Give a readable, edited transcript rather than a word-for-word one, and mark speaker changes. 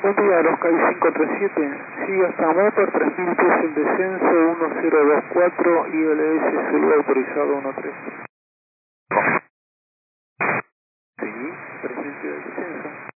Speaker 1: Buen día, los CAI 537. Sí, hasta Motor 3000 pies el descenso, 1024, ILS Zulu autorizado 13. Sí, presente el descenso.